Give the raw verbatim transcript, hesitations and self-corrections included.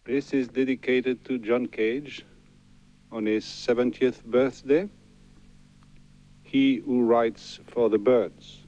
This is dedicated to John Cage on his seventieth birthday. He who writes for the birds.